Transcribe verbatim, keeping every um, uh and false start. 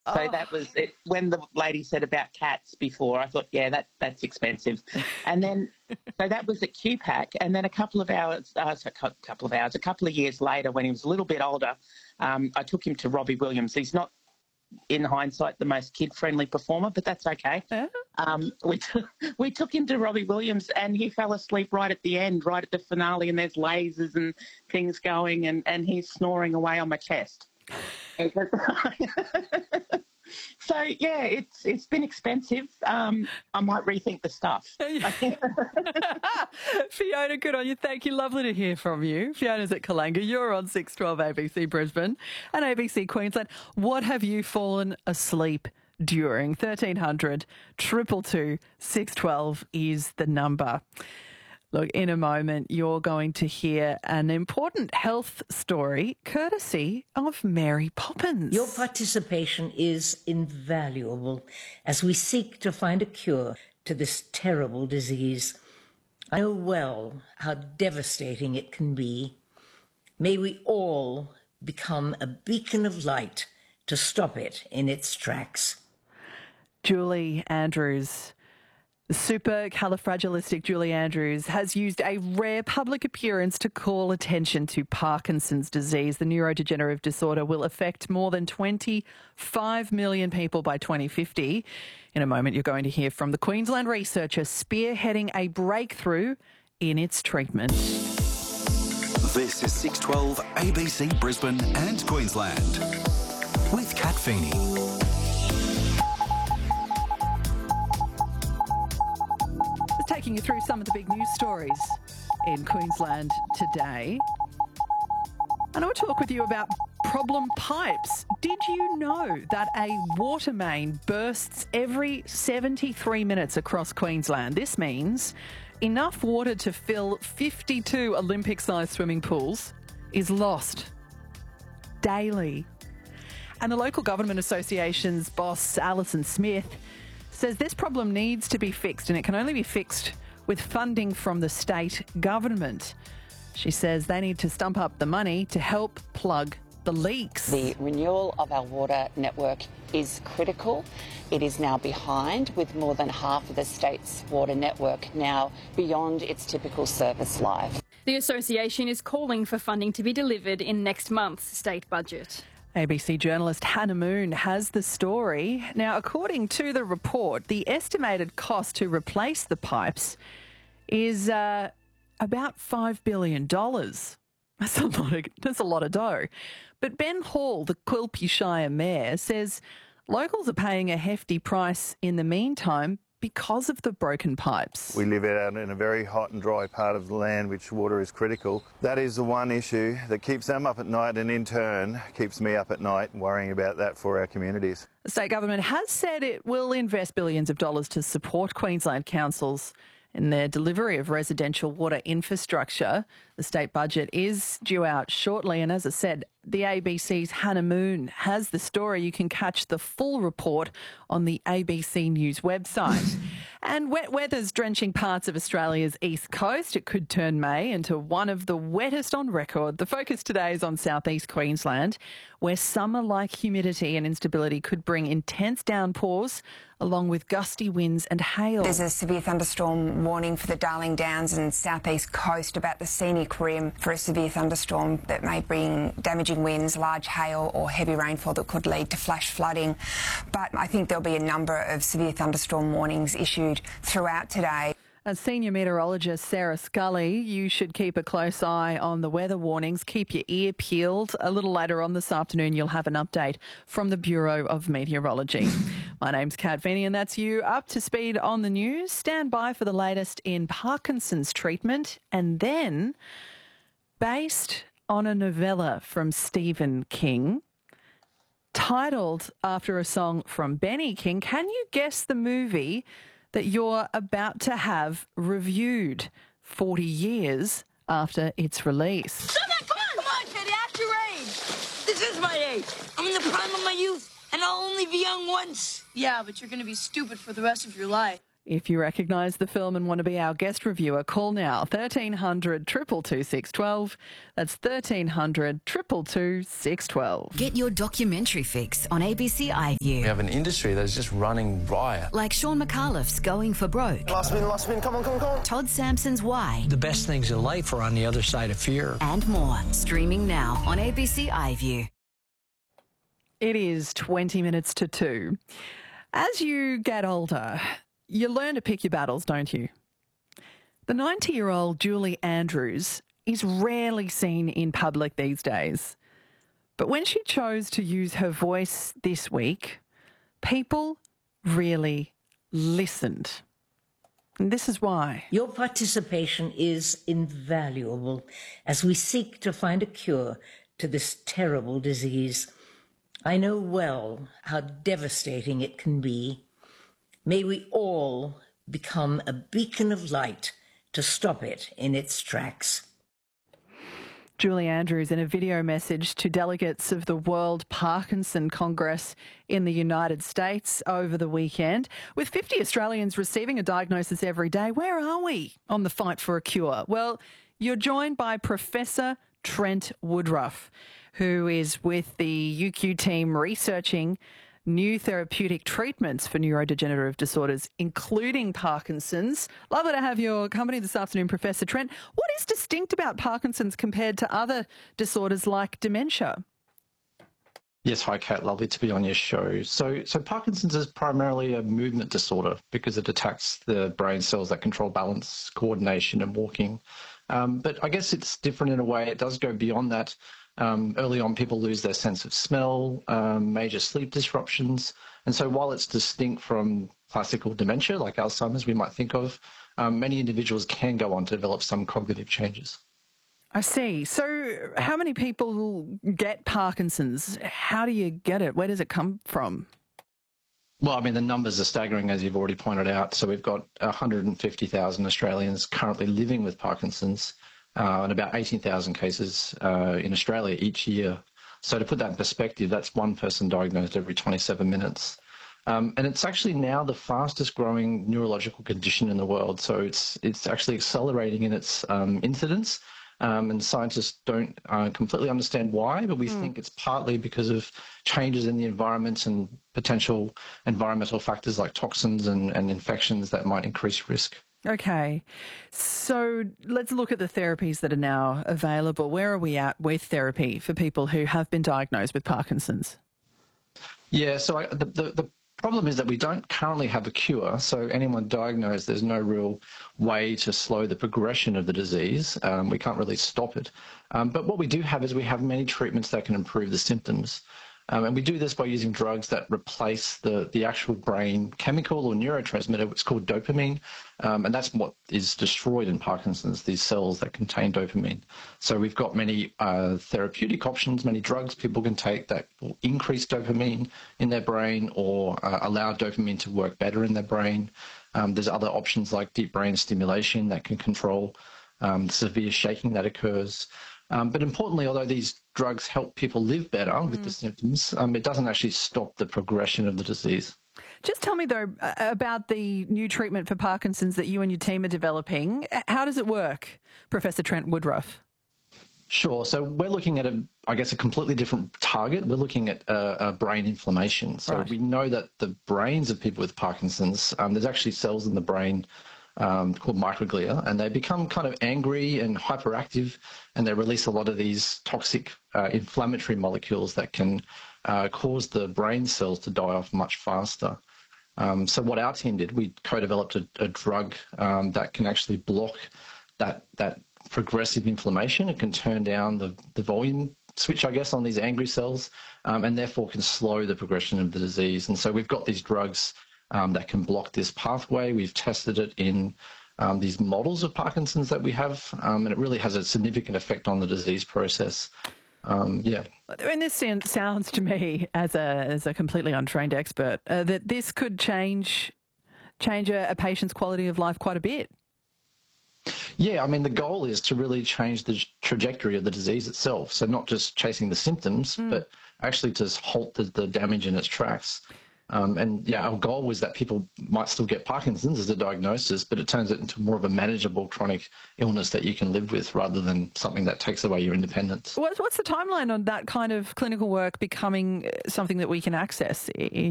So that was it. When the lady said about cats before, I thought, yeah, that that's expensive. And then, so that was at Q PAC. And then a couple of hours, uh, so a couple of hours, a couple of years later, when he was a little bit older, um, I took him to Robbie Williams. He's not, in hindsight, the most kid-friendly performer, but that's okay. Yeah. Um, we, t- we took him to Robbie Williams and he fell asleep right at the end, right at the finale, and there's lasers and things going, and, and he's snoring away on my chest. So, yeah, it's it's been expensive. Um, I might rethink the stuff. Fiona, good on you. Thank you. Lovely to hear from you. Fiona's at Kalanga. You're on six twelve A B C Brisbane and A B C Queensland. What have you fallen asleep during? thirteen hundred, two two two, six one two is the number. Look, in a moment, you're going to hear an important health story courtesy of Mary Poppins. Your participation is invaluable as we seek to find a cure to this terrible disease. I know well how devastating it can be. May we all become a beacon of light to stop it in its tracks. Julie Andrews, the supercalifragilistic Julie Andrews, has used a rare public appearance to call attention to Parkinson's disease. The neurodegenerative disorder will affect more than twenty-five million people by twenty fifty. In a moment, you're going to hear from the Queensland researcher spearheading a breakthrough in its treatment. This is six twelve A B C Brisbane and Queensland with Kat Feeney. Taking you through some of the big news stories in Queensland today. And I want to talk with you about problem pipes. Did you know that a water main bursts every seventy-three minutes across Queensland? This means enough water to fill fifty-two Olympic-sized swimming pools is lost daily. And the local government association's boss, Alison Smith, says this problem needs to be fixed, and it can only be fixed with funding from the state government. She says they need to stump up the money to help plug the leaks. The renewal of our water network is critical. It is now behind, with more than half of the state's water network now beyond its typical service life. The association is calling for funding to be delivered in next month's state budget. A B C journalist Hannah Moon has the story. Now, according to the report, the estimated cost to replace the pipes is uh, about five billion dollars. That's a lot of, that's a lot of dough. But Ben Hall, the Quilpie Shire mayor, says locals are paying a hefty price in the meantime because of the broken pipes. We live out in a very hot and dry part of the land, which water is critical. That is the one issue that keeps them up at night, and in turn keeps me up at night worrying about that for our communities. The state government has said it will invest billions of dollars to support Queensland councils in their delivery of residential water infrastructure. The state budget is due out shortly, and as I said, the A B C's Hannah Moon has the story. You can catch the full report on the A B C News website. And wet weather's drenching parts of Australia's east coast. It could turn May into one of the wettest on record. The focus today is on southeast Queensland, where summer-like humidity and instability could bring intense downpours along with gusty winds and hail. There's a severe thunderstorm warning for the Darling Downs and southeast coast, about the scenic rim for a severe thunderstorm that may bring damaging winds, large hail or heavy rainfall that could lead to flash flooding. But I think there'll be a number of severe thunderstorm warnings issued throughout today. As Senior Meteorologist Sarah Scully, you should keep a close eye on the weather warnings. Keep your ear peeled. A little later on this afternoon, you'll have an update from the Bureau of Meteorology. My name's Kat Feeney, and that's you up to speed on the news. Stand by for the latest in Parkinson's treatment, and then, based on a novella from Stephen King, titled after a song from Benny King, can you guess the movie that you're about to have reviewed forty years after its release? Come on, come on, come on, Teddy, act your age. This is my age. I'm in the prime of my youth, and I'll only be young once. Yeah, but you're going to be stupid for the rest of your life. If you recognise the film and want to be our guest reviewer, call now, thirteen hundred, two two two, six one two. That's thirteen hundred, two two two, six one two. Get your documentary fix on A B C iView. We have an industry that's just running riot. Like Sean McAuliffe's Going for Broke. Last win, last win, come on, come on, come on. Todd Sampson's Why. The best things in life are on the other side of fear. And more. Streaming now on A B C iView. It is twenty minutes to two. As you get older, you learn to pick your battles, don't you? The ninety-year-old Julie Andrews is rarely seen in public these days. But when she chose to use her voice this week, people really listened. And this is why. Your participation is invaluable as we seek to find a cure to this terrible disease. I know well how devastating it can be. May we all become a beacon of light to stop it in its tracks. Julie Andrews in a video message to delegates of the World Parkinson Congress in the United States over the weekend. With fifty Australians receiving a diagnosis every day, where are we on the fight for a cure? Well, you're joined by Professor Trent Woodruff, who is with the U Q team researching new therapeutic treatments for neurodegenerative disorders, including Parkinson's. Lovely to have your company this afternoon, Professor Trent. What is distinct about Parkinson's compared to other disorders like dementia? Yes, hi, Kat. Lovely to be on your show. So, so Parkinson's is primarily a movement disorder because it attacks the brain cells that control balance, coordination and walking. Um, but I guess it's different in a way. It does go beyond that. Um, early on, people lose their sense of smell, um, major sleep disruptions. And so while it's distinct from classical dementia, like Alzheimer's we might think of, um, many individuals can go on to develop some cognitive changes. I see. So how many people get Parkinson's? How do you get it? Where does it come from? Well, I mean, the numbers are staggering, as you've already pointed out. So we've got one hundred fifty thousand Australians currently living with Parkinson's. Uh, and about eighteen thousand cases uh, in Australia each year. So to put that in perspective, that's one person diagnosed every twenty-seven minutes. Um, and it's actually now the fastest growing neurological condition in the world. So it's it's actually accelerating in its um, incidence. Um, and scientists don't uh, completely understand why, but we mm. think it's partly because of changes in the environment and potential environmental factors like toxins and, and infections that might increase risk. Okay, so let's look at the therapies that are now available. Where are we at with therapy for people who have been diagnosed with Parkinson's? Yeah, so I, the, the, the problem is that we don't currently have a cure. So anyone diagnosed, there's no real way to slow the progression of the disease. Um, we can't really stop it. Um, but what we do have is we have many treatments that can improve the symptoms. Um, and we do this by using drugs that replace the, the actual brain chemical or neurotransmitter, which is called dopamine. Um, and that's what is destroyed in Parkinson's, these cells that contain dopamine. So we've got many uh, therapeutic options, many drugs people can take that will increase dopamine in their brain or uh, allow dopamine to work better in their brain. Um, there's other options like deep brain stimulation that can control um, severe shaking that occurs. Um, but importantly, although these drugs help people live better mm. with the symptoms, um, it doesn't actually stop the progression of the disease. Just tell me, though, about the new treatment for Parkinson's that you and your team are developing. How does it work, Professor Trent Woodruff? Sure. So we're looking at, a, I guess, a completely different target. We're looking at uh, uh, brain inflammation. So right. we know that the brains of people with Parkinson's, um, there's actually cells in the brain Um, called microglia, and they become kind of angry and hyperactive, and they release a lot of these toxic uh, inflammatory molecules that can uh, cause the brain cells to die off much faster. Um, so what our team did, we co-developed a, a drug um, that can actually block that that progressive inflammation. It can turn down the, the volume switch, I guess, on these angry cells, um, and therefore can slow the progression of the disease. And so we've got these drugs Um, that can block this pathway. We've tested it in um, these models of Parkinson's that we have, um, and it really has a significant effect on the disease process. Um, yeah. And this sounds to me, as a as a completely untrained expert, uh, that this could change change a, a patient's quality of life quite a bit. Yeah, I mean, the goal is to really change the trajectory of the disease itself. So not just chasing the symptoms, mm. but actually to halt the, the damage in its tracks. Um, and yeah, our goal was that people might still get Parkinson's as a diagnosis, but it turns it into more of a manageable chronic illness that you can live with rather than something that takes away your independence. What's the timeline on that kind of clinical work becoming something that we can access?